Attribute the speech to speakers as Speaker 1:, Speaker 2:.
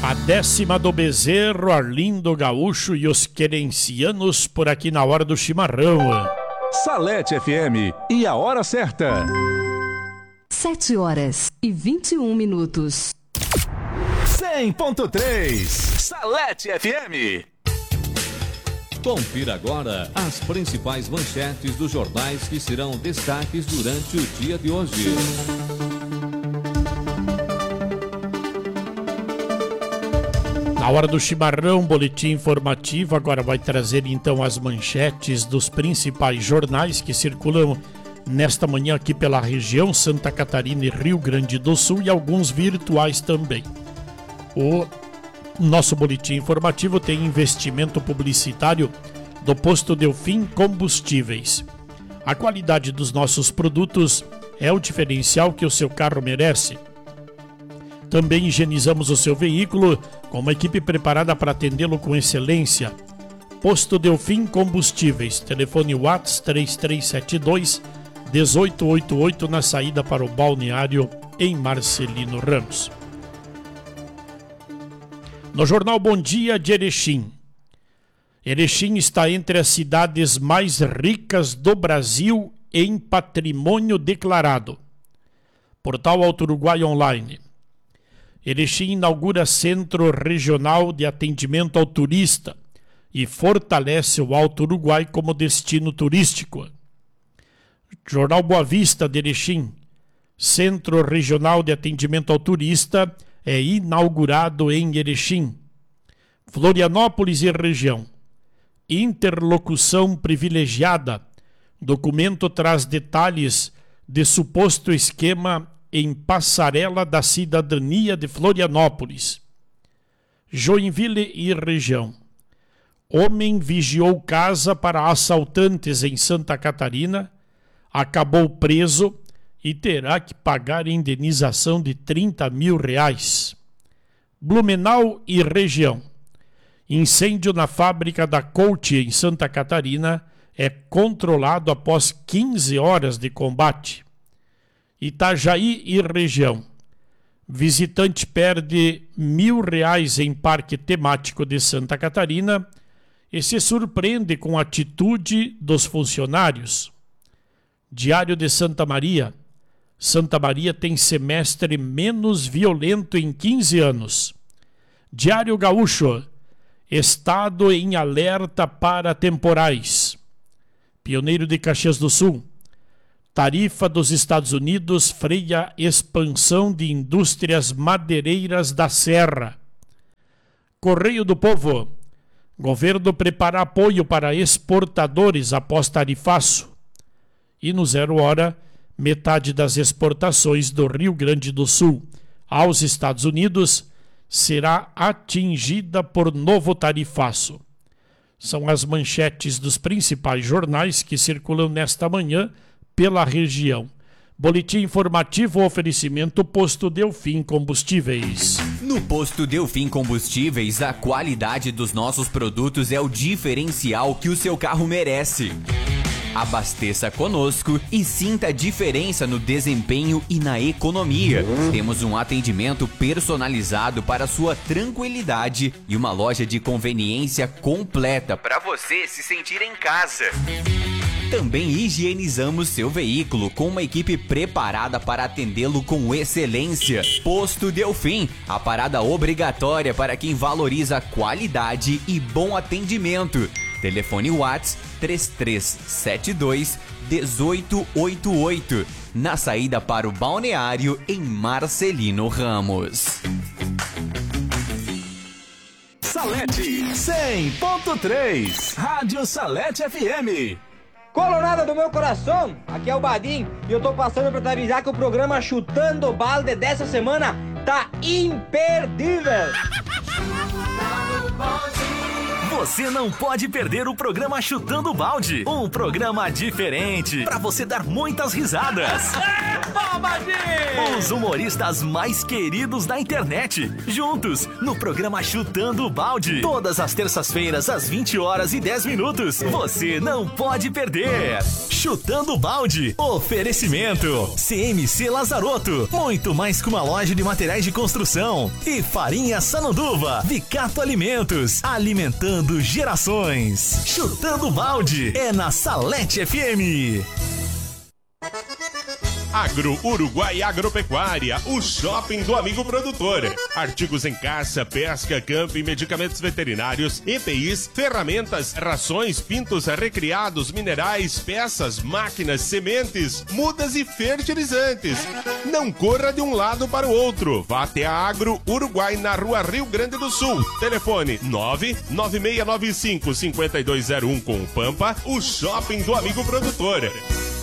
Speaker 1: A 10ª do Bezerro, Arlindo Gaúcho e os querencianos por aqui na hora do chimarrão.
Speaker 2: Salete FM e a hora certa.
Speaker 3: 7h21.
Speaker 2: 100.3 Salete FM.
Speaker 4: Confira agora as principais manchetes dos jornais que serão destaques durante o dia de hoje.
Speaker 1: Na hora do chimarrão, boletim informativo, agora vai trazer então as manchetes dos principais jornais que circulam nesta manhã aqui pela região Santa Catarina e Rio Grande do Sul e alguns virtuais também. O nosso boletim informativo tem investimento publicitário do Posto Delfim Combustíveis. A qualidade dos nossos produtos é o diferencial que o seu carro merece. Também higienizamos o seu veículo com uma equipe preparada para atendê-lo com excelência. Posto Delfim Combustíveis, telefone WhatsApp 3372-1888 na saída para o balneário em Marcelino Ramos. No jornal Bom Dia de Erechim. Erechim está entre as cidades mais ricas do Brasil em patrimônio declarado. Portal Alto Uruguai Online. Erechim inaugura Centro Regional de Atendimento ao Turista e fortalece o Alto Uruguai como destino turístico. Jornal Boa Vista de Erechim. Centro Regional de Atendimento ao Turista é inaugurado em Erechim. Florianópolis e região. Interlocução privilegiada. Documento traz detalhes de suposto esquema em Passarela da Cidadania de Florianópolis. Joinville e região. Homem vigiou casa para assaltantes em Santa Catarina, acabou preso e terá que pagar indenização de R$30 mil. Blumenau e região. Incêndio na fábrica da Colt em Santa Catarina é controlado após 15 horas de combate. Itajaí e região. Visitante perde R$1.000 em parque temático de Santa Catarina e se surpreende com a atitude dos funcionários. Diário de Santa Maria. Santa Maria tem semestre menos violento em 15 anos. Diário Gaúcho. Estado em alerta para temporais. Pioneiro de Caxias do Sul. Tarifa dos Estados Unidos freia expansão de indústrias madeireiras da Serra. Correio do Povo. Governo prepara apoio para exportadores após tarifaço. E no 0 hora, metade das exportações do Rio Grande do Sul aos Estados Unidos será atingida por novo tarifaço. São as manchetes dos principais jornais que circulam nesta manhã pela região. Boletim informativo, oferecimento Posto Delfim Combustíveis.
Speaker 5: No Posto Delfim Combustíveis, a qualidade dos nossos produtos é o diferencial que o seu carro merece. Abasteça conosco e sinta a diferença no desempenho e na economia. Temos um atendimento personalizado para sua tranquilidade e uma loja de conveniência completa para você se sentir em casa. Também higienizamos seu veículo com uma equipe preparada para atendê-lo com excelência. Posto Delfim, a parada obrigatória para quem valoriza qualidade e bom atendimento. Telefone WhatsApp 3372-1888, na saída para o balneário em Marcelino Ramos.
Speaker 2: Salete 100.3 Rádio Salete FM.
Speaker 6: Colorada do meu coração, aqui é o Badim e eu tô passando pra te avisar que o programa Chutando Balde dessa semana tá imperdível.
Speaker 7: Você não pode perder o programa Chutando o Balde. Um programa diferente para você dar muitas risadas. Os humoristas mais queridos da internet, juntos no programa Chutando o Balde. Todas as terças-feiras às 20h10. Você não pode perder. Chutando o Balde. Oferecimento CMC Lazarotto. Muito mais que uma loja de materiais de construção. E Farinha Sananduva. Vicato Alimentos. Alimentando gerações. Chutando o Balde é na Salete FM.
Speaker 8: Agro Uruguai Agropecuária, o shopping do amigo produtor. Artigos em caça, pesca, camping, medicamentos veterinários, EPIs, ferramentas, rações, pintos recriados, minerais, peças, máquinas, sementes, mudas e fertilizantes. Não corra de um lado para o outro. Vá até a Agro Uruguai na Rua Rio Grande do Sul. Telefone 99695-5201 com o Pampa, o shopping do amigo produtor.